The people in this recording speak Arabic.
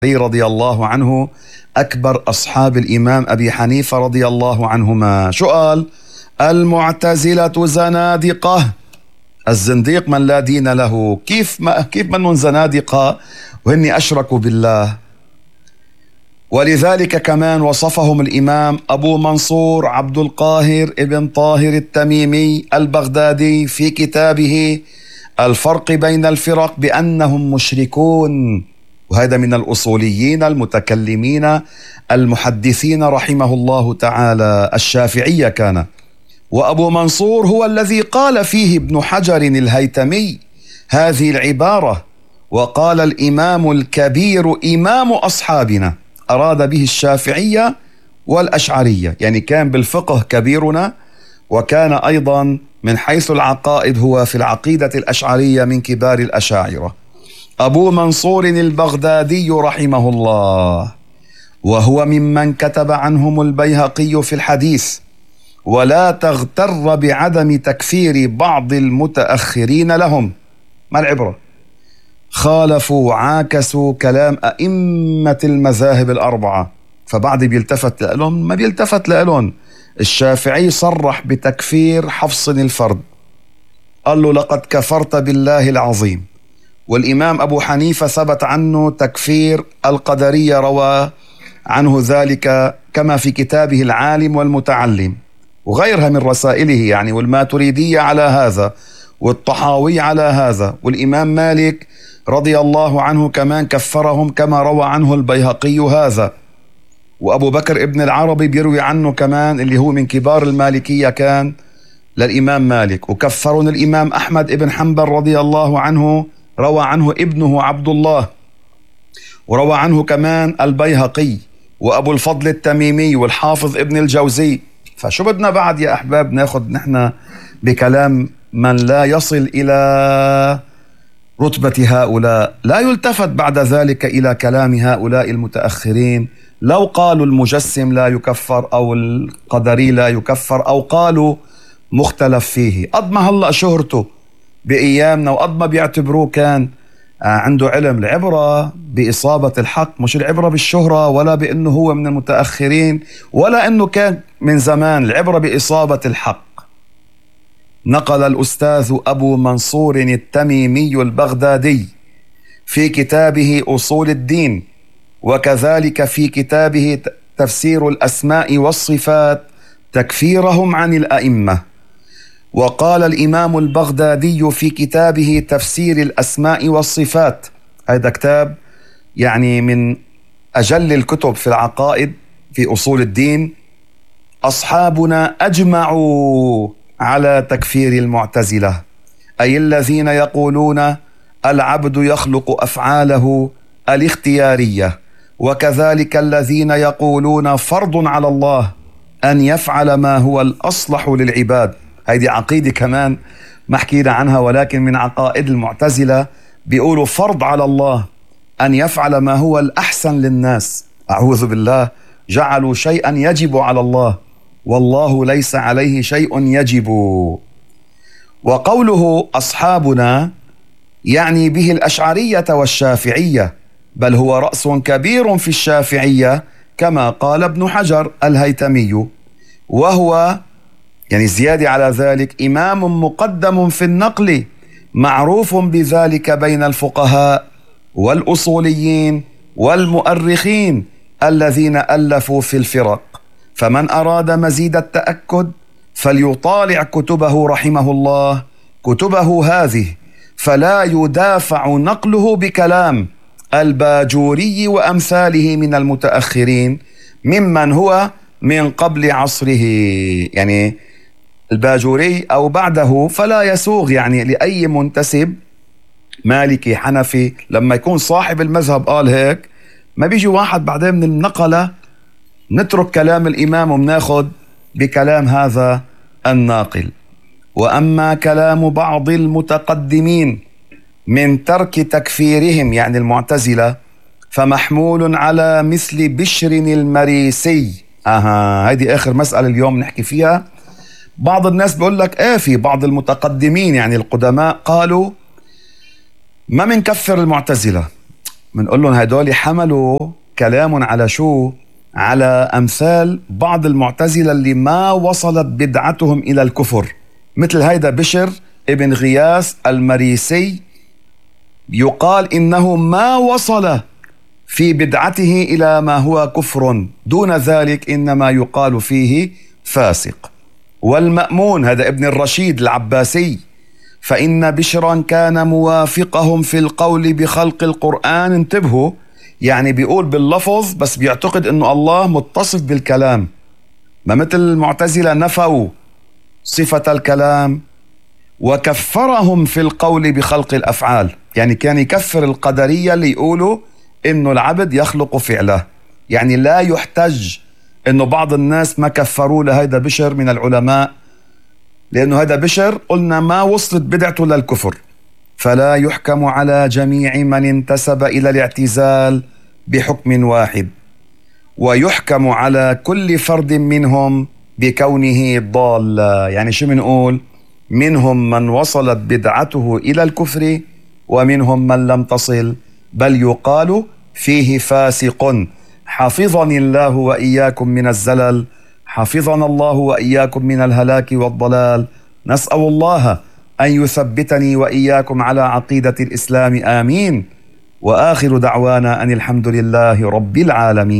رضي الله عنه أكبر أصحاب الإمام أبي حنيفة رضي الله عنهما. شو قال؟ المعتزلة زنادقة. الزنديق من لا دين له. كيف من زنادقة وهن أشركوا بالله؟ ولذلك كمان وصفهم الإمام أبو منصور عبد القاهر ابن طاهر التميمي البغدادي في كتابه الفرق بين الفرق بأنهم مشركون، وهذا من الأصوليين المتكلمين المحدثين رحمه الله تعالى. الشافعية كان، وأبو منصور هو الذي قال فيه ابن حجر الهيتمي هذه العبارة، وقال الإمام الكبير إمام أصحابنا، أراد به الشافعية والأشعرية، يعني كان بالفقه كبيرنا، وكان أيضا من حيث العقائد هو في العقيدة الأشعرية من كبار الأشاعرة. أبو منصور البغدادي رحمه الله، وهو ممن كتب عنهم البيهقي في الحديث: ولا تغتر بعدم تكفير بعض المتأخرين لهم. ما العبرة؟ خالفوا وعاكسوا كلام أئمة المذاهب الأربعة، فبعد بيلتفت لهم؟ ما بيلتفت لهم. الشافعي صرح بتكفير حفص الفرد، قال له لقد كفرت بالله العظيم. والإمام أبو حنيفة ثبت عنه تكفير القدرية، روى عنه ذلك كما في كتابه العالم والمتعلم وغيرها من رسائله يعني، والماتريدية على هذا، والطحاوي على هذا، والإمام مالك رضي الله عنه كمان كفرهم كما روى عنه البيهقي هذا، وأبو بكر ابن العربي بيروي عنه كمان اللي هو من كبار المالكية كان للإمام مالك. وكفرون الإمام أحمد ابن حنبل رضي الله عنه، روى عنه ابنه عبد الله، وروى عنه كمان البيهقي وأبو الفضل التميمي والحافظ ابن الجوزي. فشو بدنا بعد يا أحباب ناخد نحن بكلام من لا يصل إلى رتبة هؤلاء؟ لا يلتفت بعد ذلك إلى كلام هؤلاء المتأخرين. لو قالوا المجسم لا يكفر أو القدري لا يكفر أو قالوا مختلف فيه، قد ما هلأ شهرته بأيامنا وقد ما بيعتبروه كان عنده علم. العبرة بإصابة الحق، مش العبرة بالشهرة ولا بأنه هو من المتأخرين ولا أنه كان من زمان. العبرة بإصابة الحق. نقل الأستاذ أبو منصور التميمي البغدادي في كتابه أصول الدين، وكذلك في كتابه تفسير الأسماء والصفات، تكفيرهم عن الأئمة. وقال الإمام البغدادي في كتابه تفسير الأسماء والصفات، هذا كتاب يعني من أجل الكتب في العقائد في أصول الدين: أصحابنا أجمعوا على تكفير المعتزلة، أي الذين يقولون العبد يخلق أفعاله الاختيارية، وكذلك الذين يقولون فرض على الله أن يفعل ما هو الأصلح للعباد. هذه عقيدة كمان ما حكينا عنها، ولكن من عقائد المعتزلة بيقولوا فرض على الله أن يفعل ما هو الأحسن للناس. أعوذ بالله، جعلوا شيئا يجب على الله والله ليس عليه شيء يجب. وقوله أصحابنا يعني به الأشعرية والشافعية، بل هو رأس كبير في الشافعية كما قال ابن حجر الهيتمي، وهو يعني زيادة على ذلك إمام مقدم في النقل، معروف بذلك بين الفقهاء والأصوليين والمؤرخين الذين ألفوا في الفرق. فمن أراد مزيد التأكد فليطالع كتبه رحمه الله، كتبه هذه، فلا يدافع نقله بكلام الباجوري وأمثاله من المتأخرين ممن هو من قبل عصره، يعني الباجوري أو بعده، فلا يسوغ يعني لأي منتسب مالكي حنفي لما يكون صاحب المذهب قال هيك، ما بيجي واحد بعدين من النقلة نترك كلام الإمام ومناخد بكلام هذا الناقل. وأما كلام بعض المتقدمين من ترك تكفيرهم يعني المعتزلة فمحمول على مثل بشر المريسي. هذه آخر مسألة اليوم نحكي فيها. بعض الناس بيقول لك في بعض المتقدمين يعني القدماء قالوا ما منكفر المعتزلة، منقول لهم هدول حملوا كلام على شو؟ على أمثال بعض المعتزلة اللي ما وصلت بدعتهم إلى الكفر، مثل هيدا بشر ابن غياث المريسي، يقال إنه ما وصل في بدعته إلى ما هو كفر، دون ذلك إنما يقال فيه فاسق. والمأمون هذا ابن الرشيد العباسي، فإن بشرا كان موافقهم في القول بخلق القرآن. انتبهوا، يعني بيقول باللفظ بس بيعتقد إنه الله متصف بالكلام، ما مثل المعتزلة نفوا صفة الكلام. وكفرهم في القول بخلق الأفعال، يعني كان يكفر القدرية اللي يقولوا إنه العبد يخلق فعله. يعني لا يحتج إنه بعض الناس ما كفروا لهذا بشر من العلماء، لأنه هذا بشر قلنا ما وصلت بدعته للكفر، فلا يحكم على جميع من انتسب إلى الاعتزال بحكم واحد، ويحكم على كل فرد منهم بكونه ضالا. يعني شو منقول؟ منهم من وصلت بدعته إلى الكفر ومنهم من لم تصل، بل يقال فيه فاسق. حفظني الله وإياكم من الزلل، حفظنا الله وإياكم من الهلاك والضلال. نسأل الله أن يثبتني وإياكم على عقيدة الإسلام، آمين. وآخر دعوانا أن الحمد لله رب العالمين.